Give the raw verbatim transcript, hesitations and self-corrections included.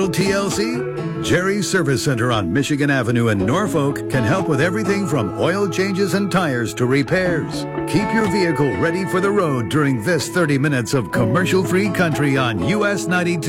T L C? Jerry's Service Center on Michigan Avenue in Norfolk can help with everything from oil changes and tires to repairs. Keep your vehicle ready for the road during this thirty minutes of commercial-free country on U S ninety-two.